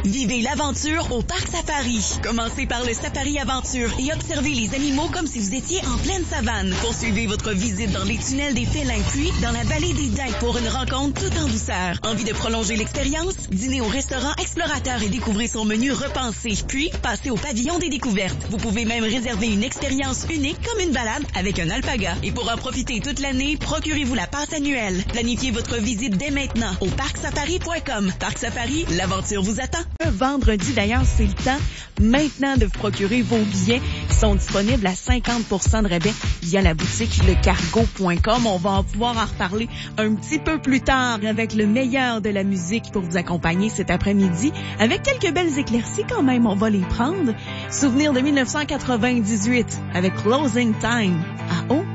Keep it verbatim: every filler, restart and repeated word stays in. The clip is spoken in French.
Vivez l'aventure au Parc Safari. Commencez par le Safari Aventure et observez les animaux comme si vous étiez en pleine savane. Poursuivez votre visite dans les tunnels des félins, puis dans la vallée des daims pour une rencontre tout en douceur. Envie de prolonger l'expérience? Dînez au restaurant Explorateur et découvrez son menu repensé. Puis, passez au pavillon des découvertes. Vous pouvez même réserver une expérience unique comme une balade avec un alpaga. Et pour en profiter toute l'année, procurez-vous la passe annuelle. Planifiez votre visite dès maintenant au parc safari point com. Parc Safari, l'aventure vous attend. Vendredi, d'ailleurs, c'est le temps maintenant de vous procurer vos billets qui sont disponibles à cinquante pour cent de rabais via la boutique le cargo point com. On va pouvoir en reparler un petit peu plus tard avec le meilleur de la musique pour vous accompagner cet après-midi. Avec quelques belles éclaircies quand même, on va les prendre. Souvenir de mille neuf cent quatre-vingt-dix-huit avec Closing Time à haut